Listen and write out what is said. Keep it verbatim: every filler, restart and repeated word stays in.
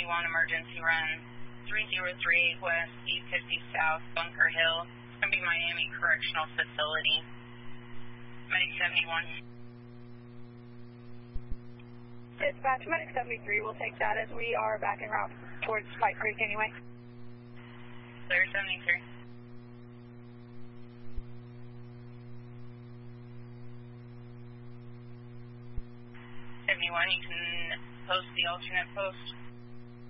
seventy-one, emergency run three oh three West E fifty South, Bunker Hill. It's going to be Miami Correctional Facility. Medic seventy-one. Dispatch, Medic seventy-three, we'll take that as we are back en route towards Spike Creek anyway. Clear seventy-three. seventy-one, you can post the alternate post.